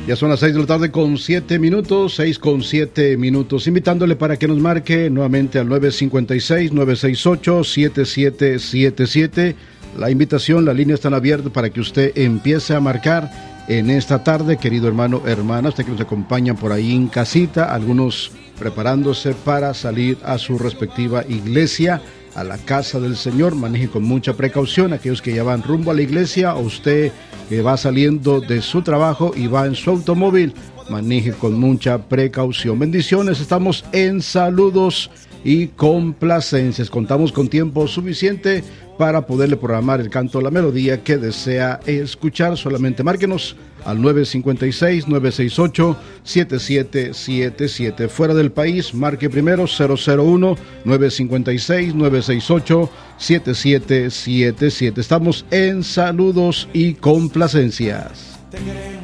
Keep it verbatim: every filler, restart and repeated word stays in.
Ya son las seis de la tarde con siete minutos, seis con siete minutos, invitándole para que nos marque nuevamente al nueve cinco seis, nueve seis ocho, siete siete siete siete. La invitación, la línea están abiertas para que usted empiece a marcar en esta tarde, querido hermano, hermana, usted que nos acompaña por ahí en casita, algunos preparándose para salir a su respectiva iglesia, a la casa del Señor. Maneje con mucha precaución, aquellos que ya van rumbo a la iglesia, o usted que va saliendo de su trabajo y va en su automóvil, maneje con mucha precaución. Bendiciones, estamos en saludos y complacencias. Contamos con tiempo suficiente para poderle programar el canto, la melodía que desea escuchar. Solamente márquenos al nueve cinco seis, nueve seis ocho, siete siete siete siete. Fuera del país, marque primero cero cero uno, nueve cinco seis, nueve seis ocho, siete siete siete siete. Estamos en saludos y complacencias.